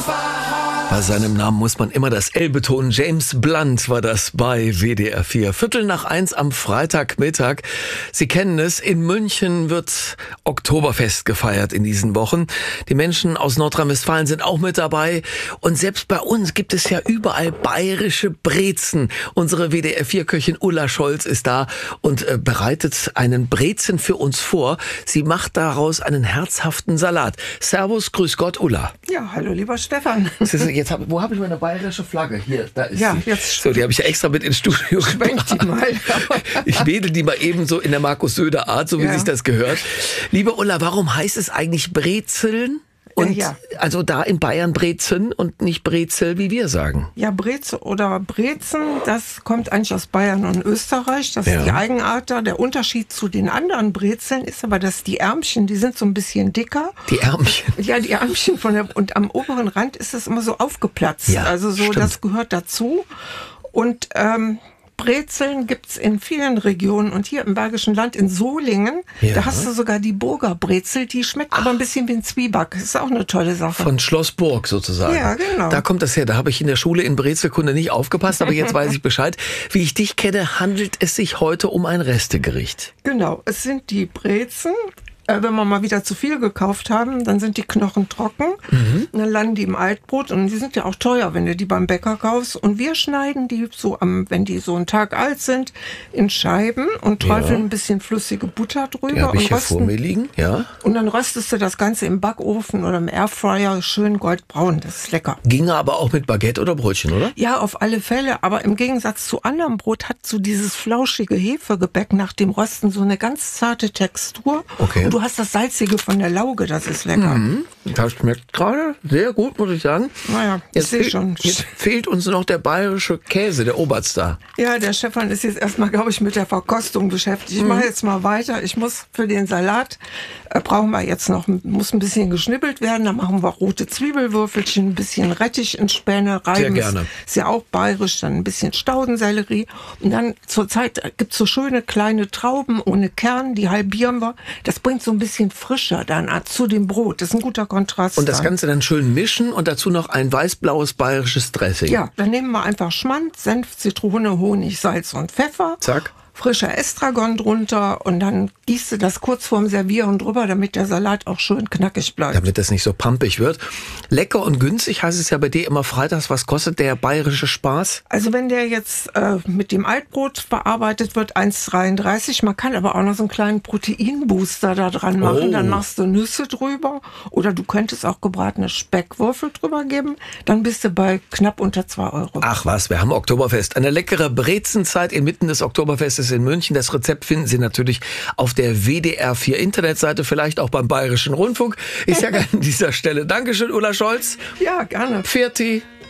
Bei seinem Namen muss man immer das L betonen. James Blunt war das bei WDR 4. 1:15 am Freitagmittag. Sie kennen es, in München wird Oktoberfest gefeiert in diesen Wochen. Die Menschen aus Nordrhein-Westfalen sind auch mit dabei. Und selbst bei uns gibt es ja überall bayerische Brezen. Unsere WDR 4-Köchin Ulla Scholz ist da und bereitet einen Brezen für uns vor. Sie macht daraus einen herzhaften Salat. Servus, grüß Gott, Ulla. Ja, hallo lieber Stefan. Wo habe ich meine bayerische Flagge? Hier, da ist ja, sie. Jetzt So, die habe ich ja extra mit ins Studio gebracht. die mal. Ich wedel die mal eben so in der Markus-Söder-Art, so wie sich das gehört. Liebe Ulla, warum heißt es eigentlich Brezeln? Und also da in Bayern Brezen und nicht Brezel, wie wir sagen. Ja, Brezel oder Brezen, das kommt eigentlich aus Bayern und Österreich. Das ist die Eigenart da. Der Unterschied zu den anderen Brezeln ist aber, dass die Ärmchen, die sind so ein bisschen dicker. Die Ärmchen? Ja, die Ärmchen und am oberen Rand ist das immer so aufgeplatzt. Ja, also so, stimmt. Das gehört dazu. Und Brezeln gibt's in vielen Regionen und hier im Bergischen Land in Solingen, da hast du sogar die Burger Brezel, die schmeckt aber ein bisschen wie ein Zwieback. Das ist auch eine tolle Sache. Von Schloss Burg sozusagen. Ja, genau. Da kommt das her. Da habe ich in der Schule in Brezelkunde nicht aufgepasst, aber jetzt weiß ich Bescheid. Wie ich dich kenne, handelt es sich heute um ein Restegericht. Genau, es sind die Brezen. Wenn wir mal wieder zu viel gekauft haben, dann sind die Knochen trocken. Und dann landen die im Altbrot und die sind ja auch teuer, wenn du die beim Bäcker kaufst. Und wir schneiden die so, wenn die so einen Tag alt sind, in Scheiben und träufeln ein bisschen flüssige Butter drüber. Die habe ich und hier vor mir liegen, ja. Und dann röstest du das Ganze im Backofen oder im Airfryer schön goldbraun. Das ist lecker. Ginge aber auch mit Baguette oder Brötchen, oder? Ja, auf alle Fälle. Aber im Gegensatz zu anderem Brot hat so dieses flauschige Hefegebäck nach dem Rösten so eine ganz zarte Textur. Okay. Und du hast das Salzige von der Lauge, das ist lecker. Das schmeckt gerade sehr gut, muss ich sagen. Naja, ich sehe schon. Jetzt fehlt uns noch der bayerische Käse, der Oberster. Ja, der Stefan ist jetzt erstmal, glaube ich, mit der Verkostung beschäftigt. Ich mache jetzt mal weiter. Ich muss für den Salat, brauchen wir jetzt noch, muss ein bisschen geschnippelt werden. Da machen wir rote Zwiebelwürfelchen, ein bisschen Rettich in Späne reiben. Sehr gerne. Ist ja auch bayerisch, dann ein bisschen Staudensellerie. Und dann zurzeit gibt's so schöne kleine Trauben ohne Kern, die halbieren wir. Das bringt so ein bisschen Frischer dann zu dem Brot. Das ist ein guter Kontrast. Und das Ganze dann schön mischen und dazu noch ein weiß-blaues bayerisches Dressing. Ja, dann nehmen wir einfach Schmand, Senf, Zitrone, Honig, Salz und Pfeffer. Zack. Frischer Estragon drunter und dann gießt du das kurz vorm Servieren drüber, damit der Salat auch schön knackig bleibt. Damit das nicht so pampig wird. Lecker und günstig heißt es ja bei dir immer freitags. Was kostet der bayerische Spaß? Also wenn der jetzt mit dem Altbrot verarbeitet wird, 1,33. Man kann aber auch noch so einen kleinen Proteinbooster da dran machen. Dann machst du Nüsse drüber oder du könntest auch gebratene Speckwürfel drüber geben. Dann bist du bei knapp unter 2 Euro. Ach was, wir haben Oktoberfest. Eine leckere Brezenzeit inmitten des Oktoberfestes in München. Das Rezept finden Sie natürlich auf der WDR 4 Internetseite, vielleicht auch beim Bayerischen Rundfunk. Ich sage an dieser Stelle Dankeschön, Ulla Scholz. Ja, gerne. Pfiat.